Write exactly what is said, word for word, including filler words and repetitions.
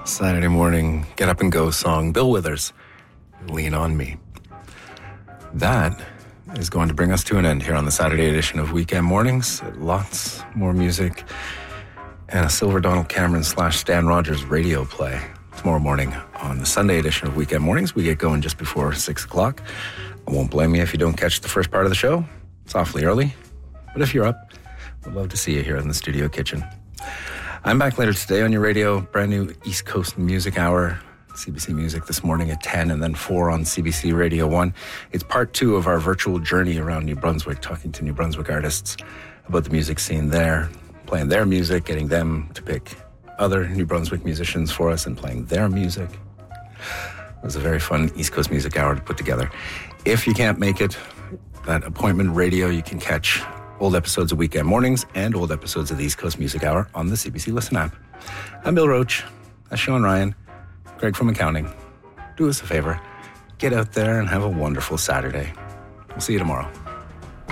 Saturday morning get up and go song, Bill Withers, Lean on Me. That is going to bring us to an end here on the Saturday edition of Weekend Mornings. Lots more music and a Silver Donald Cameron slash Stan Rogers radio play tomorrow morning on the Sunday edition of Weekend Mornings. We get going just before six o'clock. I won't blame you if you don't catch the first part of the show. It's awfully early, but if you're up, we'd love to see you here in the studio kitchen. I'm back later today on your radio, brand new East Coast Music Hour, C B C Music this morning at ten and then four on C B C Radio one. It's part two of our virtual journey around New Brunswick, talking to New Brunswick artists about the music scene there, playing their music, getting them to pick other New Brunswick musicians for us and playing their music. It was a very fun East Coast Music Hour to put together. If you can't make it, that appointment radio, you can catch old episodes of Weekend Mornings and old episodes of the East Coast Music Hour on the C B C Listen app. I'm Bill Roach. That's Sean Ryan. Greg from accounting. Do us a favor. Get out there and have a wonderful Saturday. We'll see you tomorrow.